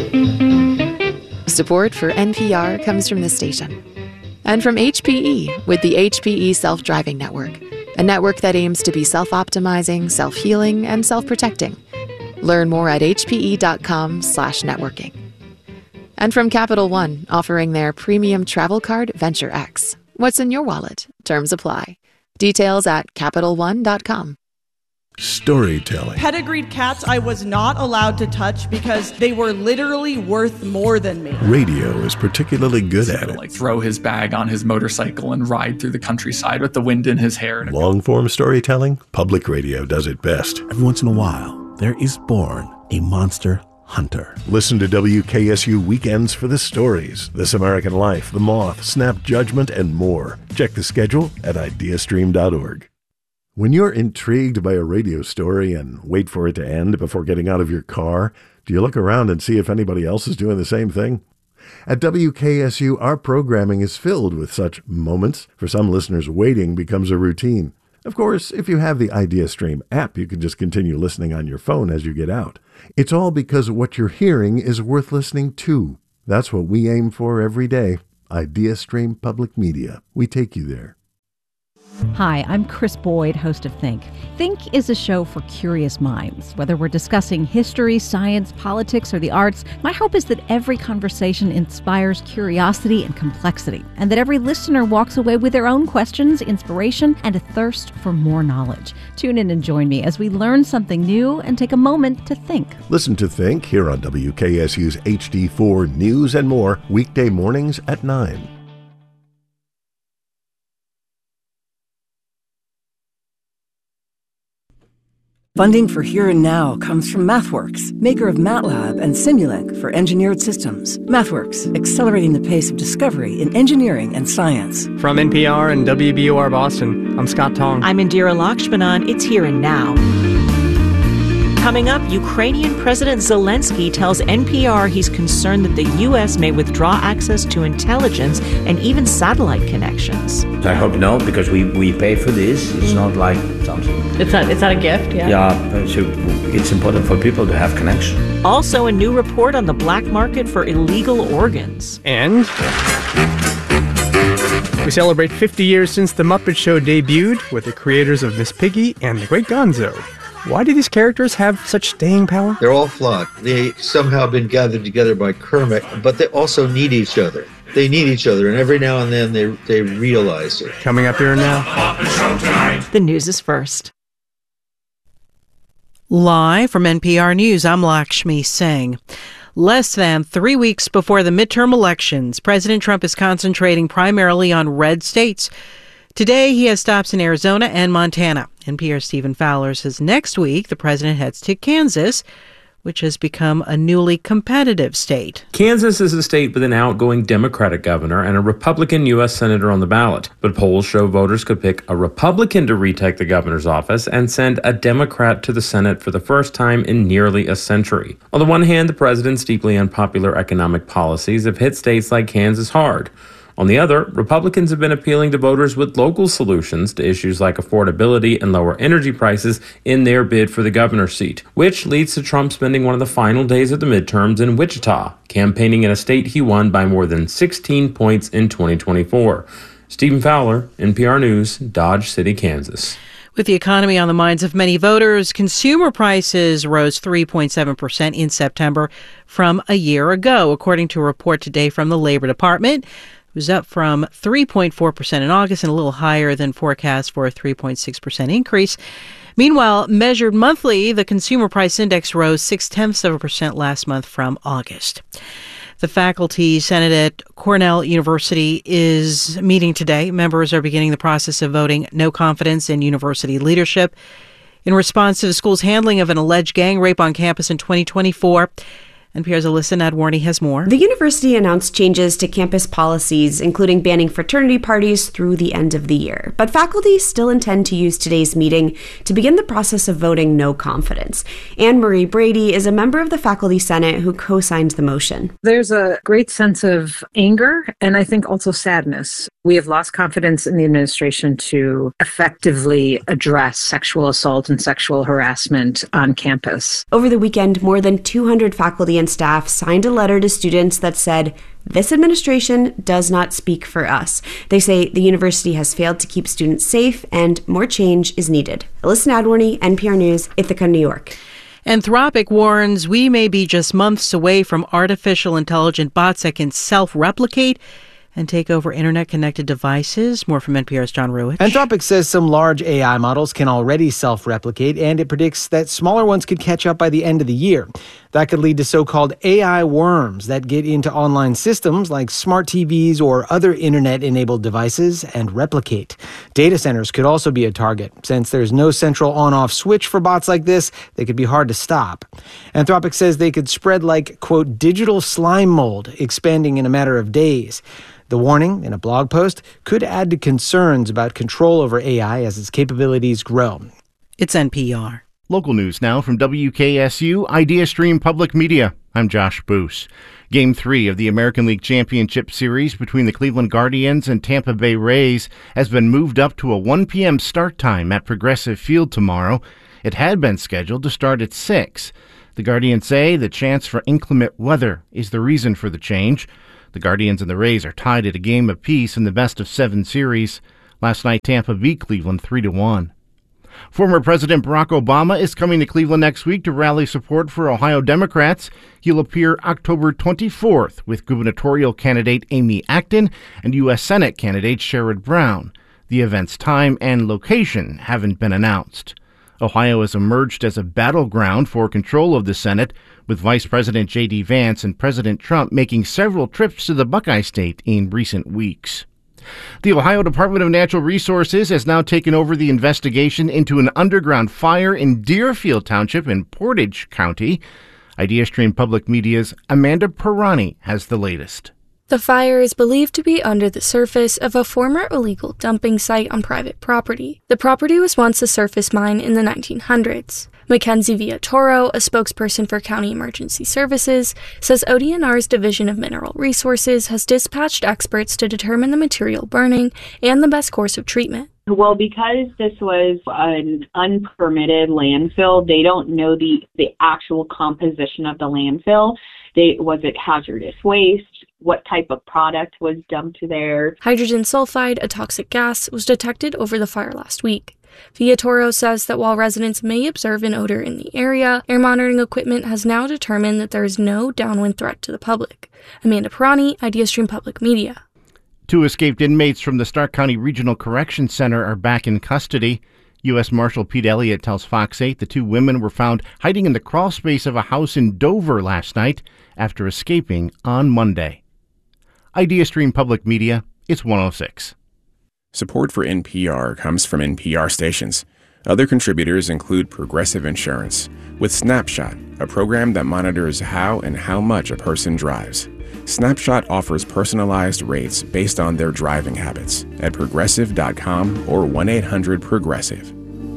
Support for NPR comes from this station. And from HPE with the HPE Self-Driving Network, a network that aims to be self-optimizing, self-healing, and self-protecting. Learn more at hpe.com/networking. And from Capital One, offering their premium travel card Venture X. What's in your wallet? Terms apply. Details at CapitalOne.com. Storytelling. Pedigreed cats I was not allowed to touch because they were literally worth more than me. Radio is particularly good at it. Like throw his bag on his motorcycle and ride through the countryside with the wind in his hair. Long-form storytelling, public radio does it best. Every once in a while, there is born a monster hunter. Listen to WKSU Weekends for the stories, This American Life, The Moth, Snap Judgment, and more. Check the schedule at ideastream.org. When you're intrigued by a radio story and wait for it to end before getting out of your car, do you look around and see if anybody else is doing the same thing? At WKSU, our programming is filled with such moments. For some listeners, waiting becomes a routine. Of course, if you have the IdeaStream app, you can just continue listening on your phone as you get out. It's all because what you're hearing is worth listening to. That's what we aim for every day. IdeaStream Public Media. We take you there. Hi, I'm Chris Boyd, host of Think. Think is a show for curious minds. Whether we're discussing history, science, politics, or the arts, my hope is that every conversation inspires curiosity and complexity, and that every listener walks away with their own questions, inspiration, and a thirst for more knowledge. Tune in and join me as we learn something new and take a moment to think. Listen to Think here on WKSU's HD4 News and more, weekday mornings at 9. Funding for Here and Now comes from MathWorks, maker of MATLAB and Simulink for engineered systems. MathWorks, accelerating the pace of discovery in engineering and science. From NPR and WBUR Boston, I'm Scott Tong. I'm Indira Lakshmanan. It's Here and Now. Coming up, Ukrainian President Zelensky tells NPR he's concerned that the U.S. may withdraw access to intelligence and even satellite connections. I hope no, because we pay for this. It's not like something. It's not a gift, yeah? Yeah, it's important for people to have connection. Also, a new report on the black market for illegal organs. And we celebrate 50 years since The Muppet Show debuted with the creators of Miss Piggy and The Great Gonzo. Why do these characters have such staying power? They're all flawed. They somehow been gathered together by Kermit, but they also need each other. They need each other, and every now and then they realize it. Coming up here now. The news is first. Live from NPR News, I'm Lakshmi Singh. Less than 3 weeks before the midterm elections, President Trump is concentrating primarily on red states. Today, he has stops in Arizona and Montana. NPR's Stephen Fowler says next week, the president heads to Kansas, which has become a newly competitive state. Kansas is a state with an outgoing Democratic governor and a Republican U.S. senator on the ballot. But polls show voters could pick a Republican to retake the governor's office and send a Democrat to the Senate for the first time in nearly a century. On the one hand, the president's deeply unpopular economic policies have hit states like Kansas hard. On the other, Republicans have been appealing to voters with local solutions to issues like affordability and lower energy prices in their bid for the governor's seat, which leads to Trump spending one of the final days of the midterms in Wichita, campaigning in a state he won by more than 16 points in 2024. Stephen Fowler, NPR News, Dodge City, Kansas. With the economy on the minds of many voters, consumer prices rose 3.7% in September from a year ago, according to a report today from the Labor Department. It was up from 3.4% in August and a little higher than forecast for a 3.6% increase. Meanwhile, measured monthly, the Consumer Price Index rose 0.6% last month from August. The Faculty Senate at Cornell University is meeting today. Members are beginning the process of voting no confidence in university leadership in response to the school's handling of an alleged gang rape on campus in 2024. NPR's Alyssa Nadworny has more. The university announced changes to campus policies, including banning fraternity parties through the end of the year. But faculty still intend to use today's meeting to begin the process of voting no confidence. Anne Marie Brady is a member of the Faculty Senate who co-signed the motion. There's a great sense of anger and I think also sadness. We have lost confidence in the administration to effectively address sexual assault and sexual harassment on campus. Over the weekend, more than 200 faculty and and staff signed a letter to students that said, "This administration does not speak for us." They say the university has failed to keep students safe and more change is needed. Alyssa Nadworny, NPR News, Ithaca, New York. Anthropic warns we may be just months away from artificial intelligent bots that can self-replicate and take over internet-connected devices. More from NPR's John Ruwitch. Anthropic says some large AI models can already self-replicate, and it predicts that smaller ones could catch up by the end of the year. That could lead to so-called AI worms that get into online systems like smart TVs or other internet-enabled devices and replicate. Data centers could also be a target. Since there's no central on-off switch for bots like this, they could be hard to stop. Anthropic says they could spread like, quote, digital slime mold, expanding in a matter of days. The warning in a blog post could add to concerns about control over AI as its capabilities grow. It's NPR. Local news now from WKSU IdeaStream Public Media. I'm Josh Boos. Game 3 of the American League Championship Series between the Cleveland Guardians and Tampa Bay Rays has been moved up to a 1 p.m. start time at Progressive Field tomorrow. It had been scheduled to start at 6. The Guardians say the chance for inclement weather is the reason for the change. The Guardians and the Rays are tied at a game apiece in the best-of-7 series. Last night, Tampa beat Cleveland 3-1. Former President Barack Obama is coming to Cleveland next week to rally support for Ohio Democrats. He'll appear October 24th with gubernatorial candidate Amy Acton and U.S. Senate candidate Sherrod Brown. The event's time and location haven't been announced. Ohio has emerged as a battleground for control of the Senate, with Vice President J.D. Vance and President Trump making several trips to the Buckeye State in recent weeks. The Ohio Department of Natural Resources has now taken over the investigation into an underground fire in Deerfield Township in Portage County. IdeaStream Public Media's Amanda Pirani has the latest. The fire is believed to be under the surface of a former illegal dumping site on private property. The property was once a surface mine in the 1900s. Mackenzie Villatoro, a spokesperson for County Emergency Services, says ODNR's Division of Mineral Resources has dispatched experts to determine the material burning and the best course of treatment. Well, because this was an unpermitted landfill, they don't know the actual composition of the landfill. Was it hazardous waste? What type of product was dumped there? Hydrogen sulfide, a toxic gas, was detected over the fire last week. Villatoro says that while residents may observe an odor in the area, air monitoring equipment has now determined that there is no downwind threat to the public. Amanda Pirani, IdeaStream Public Media. 2 escaped inmates from the Stark County Regional Correction Center are back in custody. U.S. Marshal Pete Elliott tells Fox 8 the 2 women were found hiding in the crawl space of a house in Dover last night after escaping on Monday. IdeaStream Public Media, it's 106. Support for NPR comes from NPR stations. Other contributors include Progressive Insurance, with Snapshot, a program that monitors how and how much a person drives. Snapshot offers personalized rates based on their driving habits at progressive.com or 1-800-PROGRESSIVE.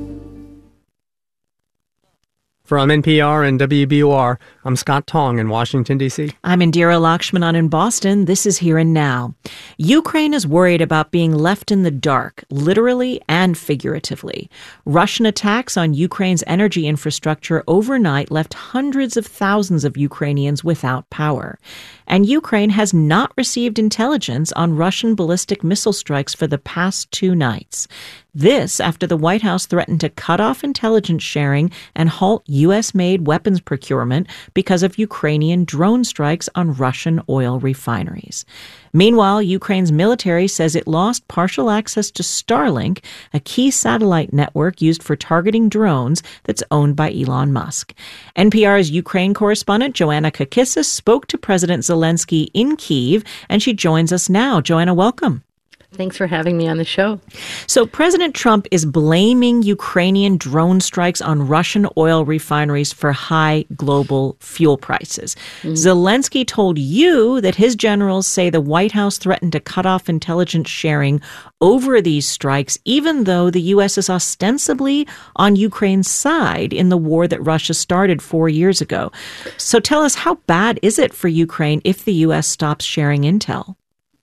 From NPR and WBUR, I'm Scott Tong in Washington, D.C. I'm Indira Lakshmanan in Boston. This is Here and Now. Ukraine is worried about being left in the dark, literally and figuratively. Russian attacks on Ukraine's energy infrastructure overnight left hundreds of thousands of Ukrainians without power. And Ukraine has not received intelligence on Russian ballistic missile strikes for the past 2 nights. This after the White House threatened to cut off intelligence sharing and halt U.S.-made weapons procurement because of Ukrainian drone strikes on Russian oil refineries. Meanwhile, Ukraine's military says it lost partial access to Starlink, a key satellite network used for targeting drones that's owned by Elon Musk. NPR's Ukraine correspondent Joanna Kakissis spoke to President Zelensky in Kyiv, and she joins us now. Joanna, welcome. Thanks for having me on the show. So President Trump is blaming Ukrainian drone strikes on Russian oil refineries for high global fuel prices. Zelensky told you that his generals say the White House threatened to cut off intelligence sharing over these strikes, even though the U.S. is ostensibly on Ukraine's side in the war that Russia started 4 years ago. So tell us, how bad is it for Ukraine if the U.S. stops sharing intel?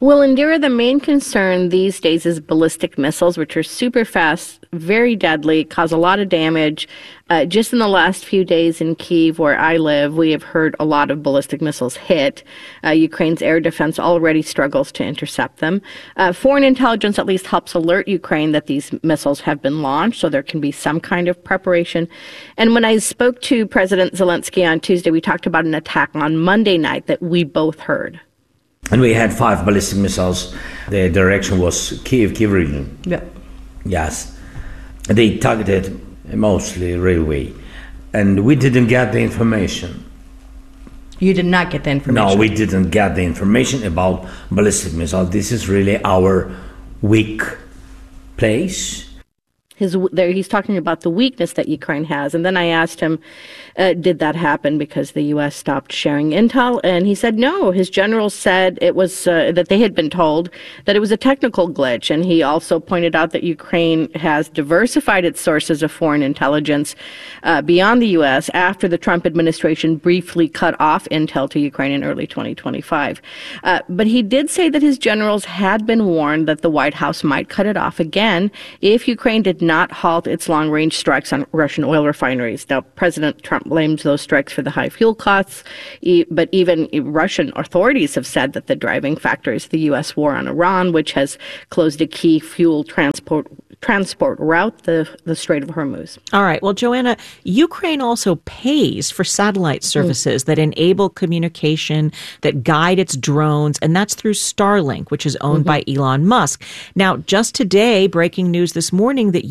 Well, Indira, the main concern these days is ballistic missiles, which are super fast, very deadly, cause a lot of damage. Just in the last few days in Kyiv, where I live, we have heard a lot of ballistic missiles hit. Ukraine's air defense already struggles to intercept them. Foreign intelligence at least helps alert Ukraine that these missiles have been launched, so there can be some kind of preparation. And when I spoke to President Zelensky on Tuesday, we talked about an attack on Monday night that we both heard. And we had 5 ballistic missiles. The direction was Kyiv region. Yeah. Yes. They targeted mostly railway. And we didn't get the information. You did not get the information? No, we didn't get the information about ballistic missiles. This is really our weak place. He's talking about the weakness that Ukraine has. And then I asked him, did that happen because the U.S. stopped sharing intel? And he said no. His generals said it was that they had been told that it was a technical glitch. And he also pointed out that Ukraine has diversified its sources of foreign intelligence beyond the U.S. after the Trump administration briefly cut off intel to Ukraine in early 2025. But he did say that his generals had been warned that the White House might cut it off again if Ukraine did not halt its long-range strikes on Russian oil refineries. Now, President Trump blames those strikes for the high fuel costs, but even Russian authorities have said that the driving factor is the U.S. war on Iran, which has closed a key fuel transport route, the Strait of Hormuz. All right. Well, Joanna, Ukraine also pays for satellite services that enable communication, that guide its drones, and that's through Starlink, which is owned by Elon Musk. Now, just today, breaking news this morning that